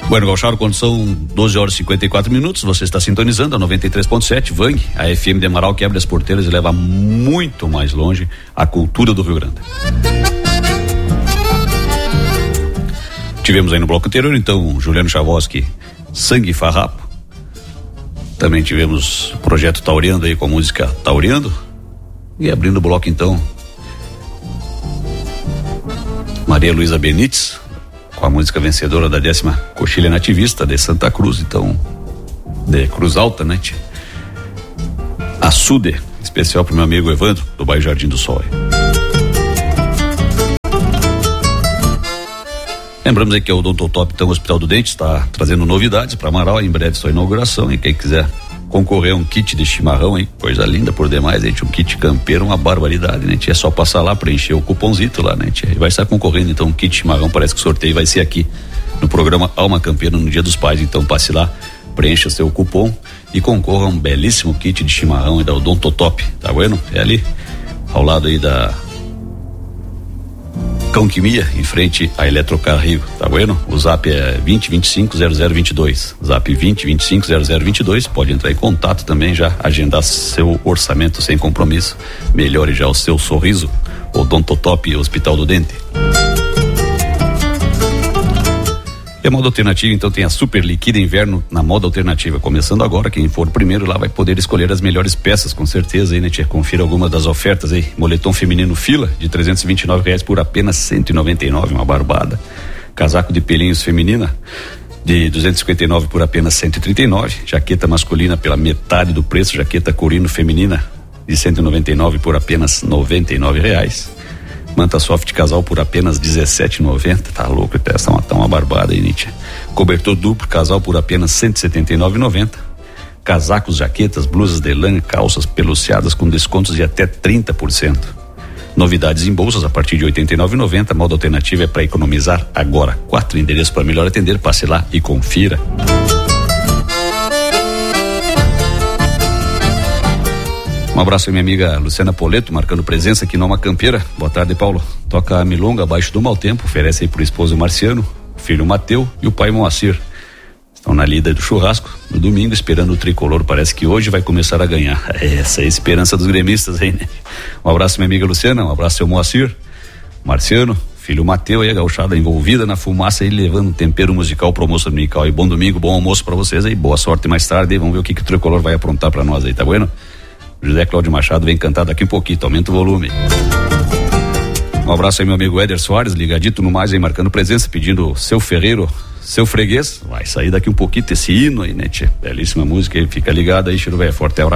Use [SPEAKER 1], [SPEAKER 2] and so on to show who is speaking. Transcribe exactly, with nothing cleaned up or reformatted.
[SPEAKER 1] Bueno, Gaucharo, quando são doze horas e cinquenta e quatro minutos, você está sintonizando a noventa e três ponto sete, Vang, a F M de Amaral, que abre as porteiras e leva muito mais longe a cultura do Rio Grande. Tivemos aí no bloco anterior, então, Juliano Chavoski, Sangue Farrapo. Também tivemos o projeto Taureando aí com a música Taureando. E abrindo o bloco, então, Maria Luísa Benites, com a música vencedora da décima Coxilha Nativista de Santa Cruz, então, de Cruz Alta, né? Açude, especial pro meu amigo Evandro, do bairro Jardim do Sol. Lembramos aí que o Odontotop, então, o Hospital do Dente, está trazendo novidades para Amaral, em breve sua inauguração, e quem quiser concorrer a um kit de chimarrão, hein? Coisa linda por demais, gente, um kit campeiro, uma barbaridade, né? É só passar lá, preencher o cupomzito lá, né? E vai estar concorrendo, então, um kit de chimarrão, parece que o sorteio vai ser aqui no programa Alma Campeira no Dia dos Pais, então passe lá, preencha seu cupom e concorra a um belíssimo kit de chimarrão e da Odontotop, tá bueno? É ali, ao lado aí da Cão Quimia, em frente a Eletrocar Rio, tá bueno? O zap é vinte, vinte e cinco, zero zero vinte e dois, zap vinte, vinte e cinco, zero zero vinte e dois, pode entrar em contato também, já agendar seu orçamento sem compromisso, melhore já o seu sorriso. Odontotop, Hospital do Dente. E a moda alternativa, então, tem a super liquida inverno na moda alternativa, começando agora. Quem for primeiro lá vai poder escolher as melhores peças, com certeza aí, né, tia? Confira algumas das ofertas aí. Moletom feminino fila de trezentos e vinte e nove reais por apenas cento e noventa e nove, uma barbada. Casaco de pelinhos feminina de duzentos e cinquenta e nove por apenas cento e trinta e nove. Jaqueta masculina pela metade do preço, jaqueta corino feminina de cento e noventa e nove por apenas noventa e nove reais. Manta soft casal por apenas dezessete reais e noventa centavos. Tá louco, essa é uma, tá uma barbada aí, Nietzsche. Cobertor duplo casal por apenas cento e setenta e nove reais e noventa centavos. Casacos, jaquetas, blusas de lã, calças peluciadas com descontos de até trinta por cento. Novidades em bolsas a partir de oitenta e nove reais e noventa centavos. Moda alternativa é para economizar agora. Quatro endereços para melhor atender. Passe lá e confira. Um abraço à minha amiga Luciana Poleto, marcando presença aqui no Alma Campeira. Boa tarde, Paulo. Toca a milonga abaixo do mau tempo, oferece aí pro esposo Marciano, o filho Mateu e o pai Moacir. Estão na lida do churrasco no domingo, esperando o tricolor. Parece que hoje vai começar a ganhar. Essa é a esperança dos gremistas aí, né? Um abraço, minha amiga Luciana, um abraço ao Moacir, Marciano, filho Mateu e a gauchada envolvida na fumaça e levando um tempero musical pro almoço dominical. E bom domingo, bom almoço pra vocês aí, boa sorte mais tarde. Vamos ver o que, que o tricolor vai aprontar pra nós aí, tá bueno? José Cláudio Machado vem cantar daqui um pouquinho, aumenta o volume. Um abraço aí, meu amigo Éder Soares, ligadito no mais aí, marcando presença, pedindo Seu Ferreiro, Seu Freguês. Vai sair daqui um pouquinho esse hino aí, né, tia? Belíssima música aí, fica ligado aí, cheiro velho, forte abraço.